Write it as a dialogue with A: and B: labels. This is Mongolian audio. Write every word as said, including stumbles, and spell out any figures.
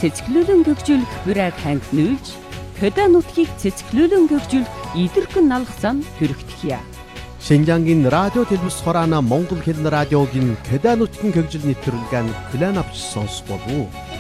A: цэцгэлүүлэн гөгжүүлэх бүрэг ханг нүүлж, Кёда нутгийг цэцгэлүүлэн гөгжүүлэх идэрхэн налгасан төрөгдөхье.
B: Шинжангийн радио телевиз хураана Монгол хэлний радиогийн Кёда нутгийн гөгжил нэвтрүүлгэн хүлээн авч сонсох болов уу?